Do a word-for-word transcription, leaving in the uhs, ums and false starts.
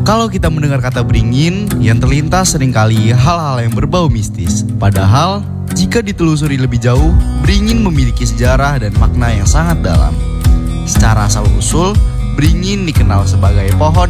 Kalau kita mendengar kata beringin, yang terlintas seringkali hal-hal yang berbau mistis. Padahal, jika ditelusuri lebih jauh, beringin memiliki sejarah dan makna yang sangat dalam. Secara asal-usul, beringin dikenal sebagai pohon